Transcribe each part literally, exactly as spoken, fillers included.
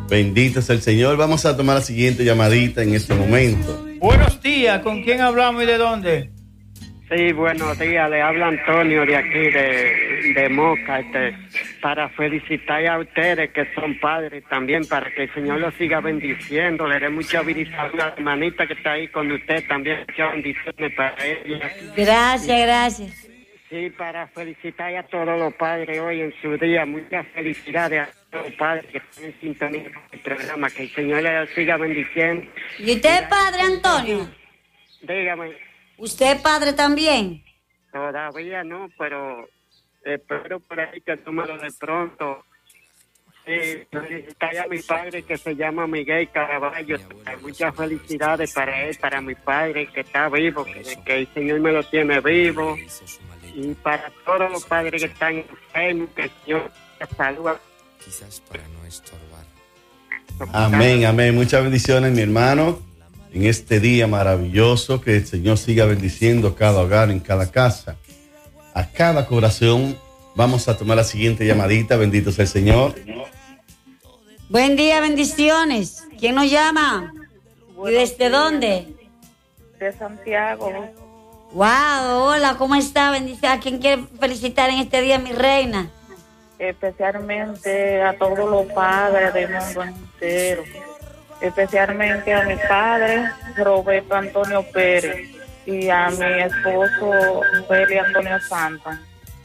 Bendito es el Señor. Vamos a tomar la siguiente llamadita en este momento. Buenos días, ¿con quién hablamos y de dónde? Sí, buenos días, le habla Antonio de aquí, de, de Moca, este, para felicitar a ustedes que son padres también, para que el Señor los siga bendiciendo, le dé mucha bendición a la hermanita que está ahí con usted también, muchas bendiciones para ella. Gracias, gracias. Sí, para felicitar a todos los padres hoy en su día, muchas felicidades a todos los padres que están en sintonía con el programa, que el Señor les siga bendiciendo. ¿Y usted es padre, Antonio? Dígame. ¿Usted es padre también? Todavía no, pero espero por ahí que tómalo de pronto. Sí, felicitar a mi padre que se llama Miguel Caraballo. Muchas felicidades para él, para mi padre que está vivo, que, que el Señor me lo tiene vivo. Y para todos los padres que están enfermos, que el Señor les saluda. Quizás para no estorbar. Amén, amén. Muchas bendiciones, mi hermano, en este día maravilloso. Que el Señor siga bendiciendo cada hogar, en cada casa, a cada corazón. Vamos a tomar la siguiente llamadita. Bendito sea el Señor. Buen día, bendiciones. ¿Quién nos llama? ¿Y desde dónde? De Santiago. Wow, hola, ¿cómo está? Bendice. ¿A quién quiere felicitar en este día, mi reina? Especialmente a todos los padres del mundo entero. Especialmente a mi padre, Roberto Antonio Pérez, y a mi esposo, Feli Antonio Santa.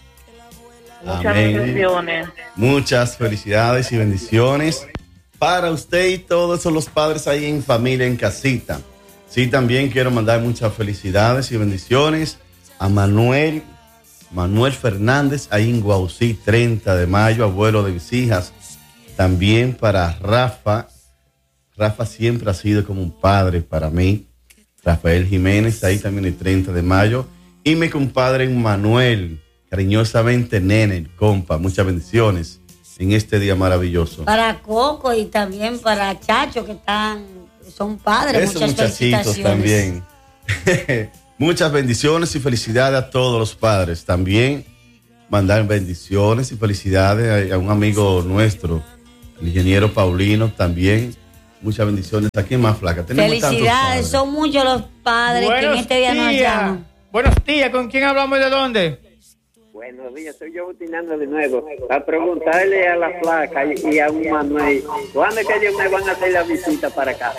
Muchas Amén. bendiciones. Muchas felicidades y bendiciones para usted y todos los padres ahí en familia, en casita. Sí, también quiero mandar muchas felicidades y bendiciones a Manuel, Manuel Fernández, ahí en Guaucí, treinta de mayo, abuelo de mis hijas. También para Rafa. Rafa siempre ha sido como un padre para mí. Rafael Jiménez, ahí también el treinta de mayo. Y mi compadre Manuel, cariñosamente Nene, el compa. Muchas bendiciones en este día maravilloso. Para Coco y también para Chacho, que están, son padres. Esos muchas muchachitos felicitaciones. también. Muchas bendiciones y felicidades a todos los padres. También mandar bendiciones y felicidades a, a un amigo nuestro, el ingeniero Paulino, también. Muchas bendiciones. ¿A más, flaca? Tenemos Felicidades, son muchos los padres Buenos que en este día nos días. llaman. Buenos días, ¿con quién hablamos y de dónde? Buenos días, soy yo Butinando de nuevo. A preguntarle a la flaca y, y a un Manuel, ¿cuándo es que ellos me van a hacer la visita para acá?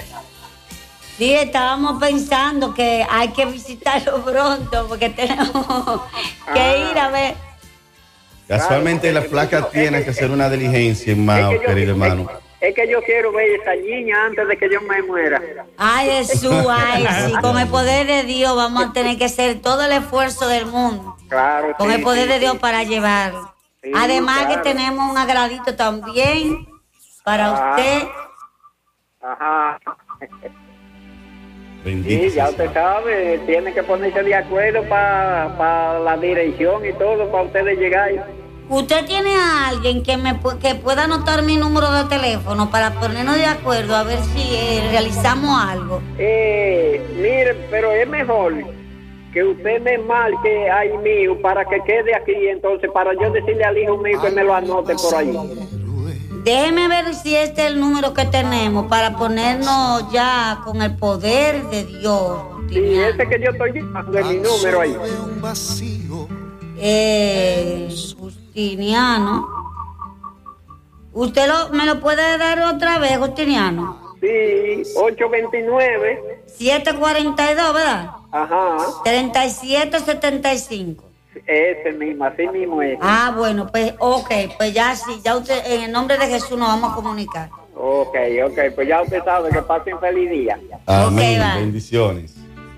Sí, estábamos pensando que hay que visitarlo pronto porque tenemos que Ah. ir a ver. Casualmente la flaca tiene que hacer una diligencia en Mao, Es que yo- querido hermano. Es que yo quiero ver esa niña antes de que yo me muera. Ay, Jesús, ay, sí, con el poder de Dios vamos a tener que hacer todo el esfuerzo del mundo. Claro. Con sí, el poder sí, de Dios sí. para llevarlo. Sí, Además claro. que tenemos un agradito también para Ah. usted. Ajá. Bendito Sí, sea ya el Señor. usted sabe, tiene que ponerse de acuerdo para pa la dirección y todo, para ustedes llegar. ¿Usted tiene a alguien que me pu- que pueda anotar mi número de teléfono para ponernos de acuerdo a ver si eh, realizamos algo? Eh, mire, pero es mejor que usted me marque ahí mío para que quede aquí, entonces, para yo decirle al hijo mío que me lo anote por ahí. Déjeme ver si este es el número que tenemos para ponernos ya con el poder de Dios. Sí, ese que yo estoy llamando es mi número ahí. Eh, Justiniano. ¿Usted lo, me lo puede dar otra vez, Justiniano? Sí, ocho veintinueve. siete cuarenta y dos, ¿verdad? Ajá, treinta y siete setenta y cinco. ese mismo, así mismo es. Ah, bueno, pues, ok, pues ya sí, ya usted, en el nombre de Jesús nos vamos a comunicar. Ok, ok, pues ya usted sabe que pasen feliz día. Amén. Ok, va. Bendiciones.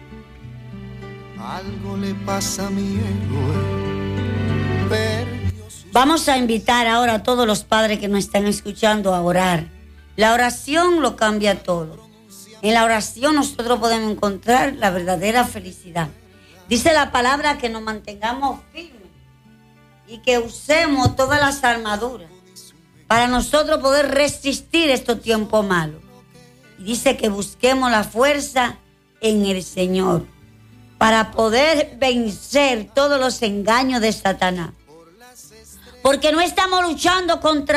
Algo le pasa a mi héroe. Perdió sus- Vamos a invitar ahora a todos los padres que nos están escuchando a orar. La oración lo cambia todo. En la oración nosotros podemos encontrar la verdadera felicidad. Dice la palabra que nos mantengamos firmes y que usemos todas las armaduras para nosotros poder resistir estos tiempos malos. Y dice que busquemos la fuerza en el Señor para poder vencer todos los engaños de Satanás. Porque no estamos luchando contra,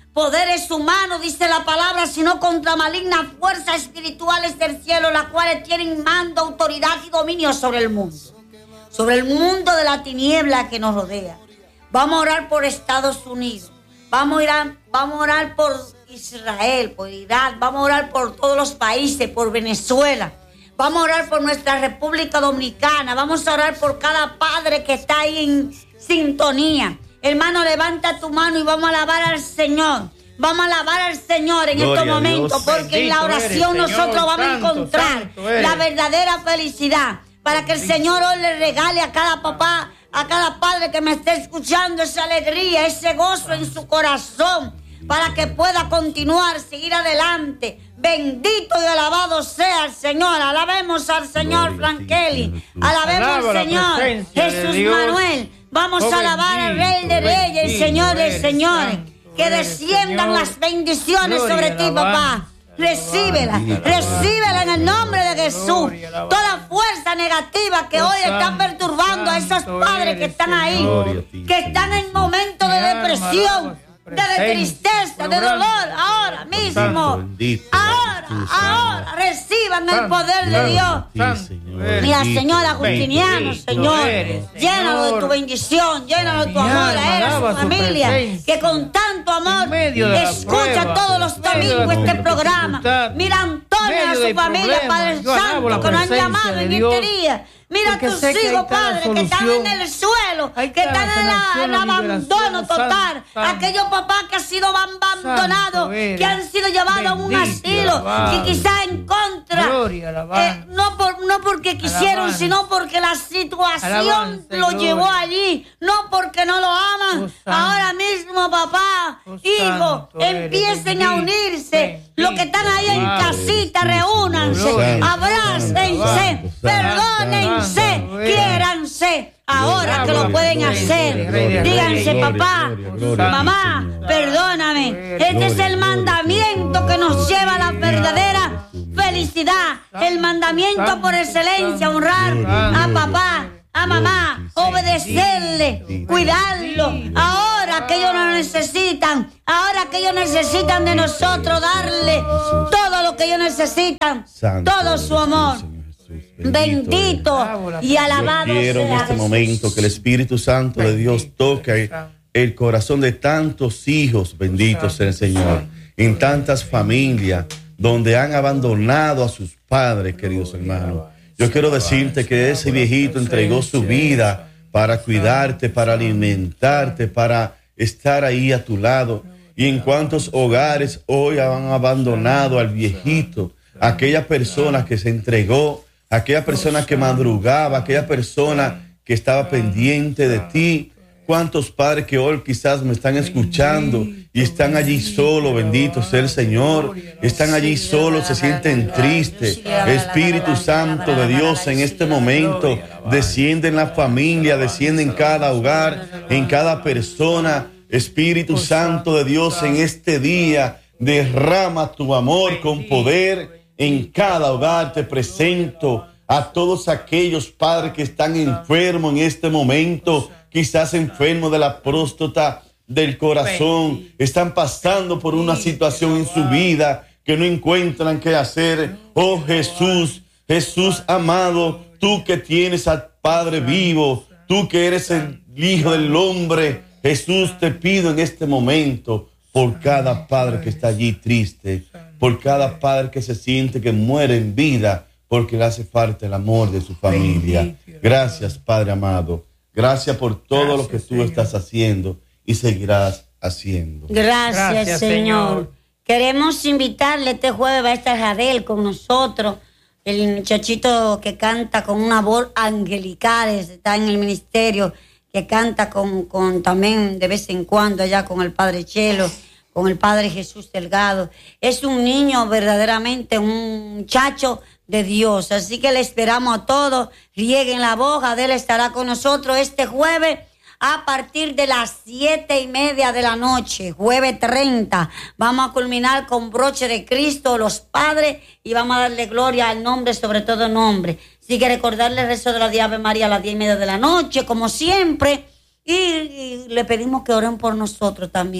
poderes humanos, dice la palabra, sino contra malignas fuerzas espirituales del cielo, las cuales tienen mando, autoridad y dominio sobre el mundo, sobre el mundo de la tiniebla que nos rodea. Vamos a orar por Estados Unidos, vamos a orar, vamos a orar por Israel, por Irak, vamos a orar por todos los países, por Venezuela, vamos a orar por nuestra República Dominicana, vamos a orar por cada padre que está ahí en sintonía. Hermano, levanta tu mano y vamos a alabar al Señor. Vamos a alabar al Señor en Gloria estos momentos, porque Bendito en la oración eres, Señor, nosotros vamos santo, a encontrar santo eres. la verdadera felicidad. Para que el Señor hoy le regale a cada papá, a cada padre que me esté escuchando esa alegría, ese gozo en su corazón, para que pueda continuar, seguir adelante. Bendito y alabado sea el Señor. Alabemos al Señor, Frankeli. Alabemos Alaba al la Señor, presencia de Jesús Dios. Manuel. Vamos Oh, a alabar al Rey de bendito, Reyes, el bendito Señor de eres, Señores. santo Que eres, desciendan Señor. las bendiciones Gloria, sobre ti, papá. alabanza, Recíbela, alabanza, recíbela en el nombre de Jesús. Gloria, alabanza. Toda fuerza negativa que Oh, hoy está santo, perturbando a esos santo padres que eres, están ahí, Señor. que están en momentos de Mi alma depresión, alaba su de presencia, tristeza, de su dolor, grande, ahora santo, mismo. bendito, Ahora, Jesús, ahora, reciban el santo, poder de santo. Dios. Sí, Señor. Eres. Mira, Bendito, Señor bendito, Agustiniano, bendito. Señor, eres, llénalo de tu Señor. bendición, llénalo de tu Mi amor alma a él, a alaba su su familia, presencia. que con tanto amor En medio de la escucha prueba, todos los en medio de la domingos este programa. dificultad, Mira, Antonio en y a medio su de familia, problemas, Padre yo alabo Santo, la que nos han presencia llamado de en Dios, este día. Mira porque tus sé que ahí hijos, está la Padre, que están solución. en el suelo, Ahí que está la están en, la- sanación, en la abandono liberación, total. santo, santo. Aquellos papás que han sido abandonados, Santo eres. que han sido llevados a un Bendito, asilo, alabado. que quizás en contra, Gloria, alabanza. eh, no, por, no porque quisieron, Alabanza. sino porque la situación Alabanza y lo gloria. llevó allí, no porque no lo aman. Oh, santo. Ahora mismo, papá, Oh, hijo, santo eres, empiecen a bendito, unirse. bendito, Los que están ahí en alabado. casita, Eres tú, reúnanse, Señor. Santo, abrácense, santo, santo, perdónense, santo, santo. quiéranse. Ahora que lo Gloria, pueden gloria, hacer, gloria, díganse, gloria, papá, gloria, gloria, mamá, Señor. perdóname. Gloria, Este es el gloria, mandamiento que nos lleva a la verdadera felicidad. El mandamiento por excelencia, honrar a papá, a mamá, obedecerle, cuidarlo. Ahora que ellos nos necesitan, ahora que ellos necesitan de nosotros, darle todo lo que ellos necesitan, Santo todo eres su tú, amor. Señor Jesús. Bendito y alabado Yo quiero en sea este Jesús. momento que el Espíritu Santo de Dios toque el corazón de tantos hijos, benditos sea el Señor, en tantas familias donde han abandonado a sus padres, queridos hermanos. Yo quiero decirte que ese viejito entregó su vida para cuidarte, para alimentarte, para estar ahí a tu lado. Y en cuántos hogares hoy han abandonado al viejito, aquella persona que se entregó, aquella persona que madrugaba, aquella persona que estaba pendiente de ti. Cuántos padres que hoy quizás me están escuchando y están allí solos, bendito sea el Señor, están allí solos, se sienten tristes. Espíritu Santo de Dios en este momento desciende en la familia, desciende en cada hogar, en cada persona. Espíritu Santo de Dios en este día derrama tu amor con poder en cada hogar. Te presento a todos aquellos padres que están enfermos en este momento, quizás enfermos de la próstata, del corazón, están pasando por una situación en su vida que no encuentran qué hacer. Oh Jesús, Jesús amado, tú que tienes al Padre vivo, tú que eres el Hijo del Hombre, Jesús, te pido en este momento por cada padre que está allí triste, por cada padre que se siente que muere en vida porque le hace falta el amor de su familia. Gracias, Padre amado. Gracias por todo lo que tú estás haciendo y seguirás haciendo. Gracias, Gracias, Señor. Señor. Queremos invitarle este jueves, va a estar Jadel con nosotros, el muchachito que canta con una voz angelical, está en el ministerio, que canta con, con también de vez en cuando allá con el Padre Chelo, con el Padre Jesús Delgado. Es un niño verdaderamente, un muchacho de Dios. Así que le esperamos a todos. Rieguen la voz. Adela estará con nosotros este jueves a partir de las siete y media de la noche, jueves treinta. Vamos a culminar con broche de Cristo, los padres, y vamos a darle gloria al nombre, sobre todo nombre. Así que recordarle el rezo de la Ave María a las diez y media de la noche, como siempre. Y, y le pedimos que oren por nosotros también.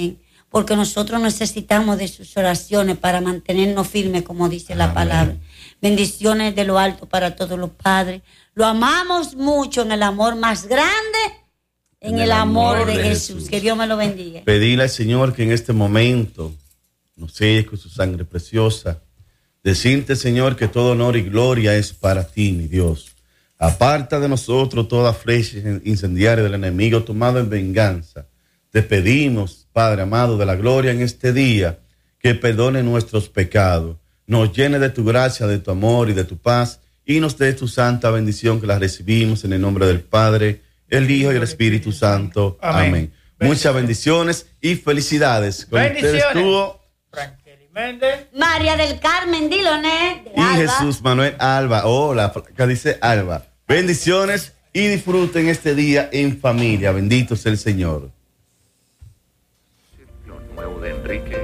porque nosotros necesitamos de sus oraciones para mantenernos firmes, como dice la Amén. palabra. Bendiciones de lo alto para todos los padres. Lo amamos mucho en el amor más grande, en, en el, el amor, amor de, de Jesús. Jesús. Que Dios me lo bendiga. Pedirle al Señor que en este momento nos selle con su sangre preciosa. Decirte, Señor, que todo honor y gloria es para ti, mi Dios. Aparta de nosotros toda flecha incendiaria del enemigo tomado en venganza. Te pedimos, Padre amado, de la gloria en este día, que perdone nuestros pecados, nos llene de tu gracia, de tu amor y de tu paz, y nos dé tu santa bendición, que la recibimos en el nombre del Padre, el Hijo y el Espíritu Santo. Amén. Amén. Muchas bendiciones y felicidades. Con bendiciones. Ustedes estuvo María del Carmen Diloné de y Alba. Jesús Manuel Alba. Oh, la placa dice Alba. Bendiciones y disfruten este día en familia. Bendito sea el Señor. Lo nuevo de Enrique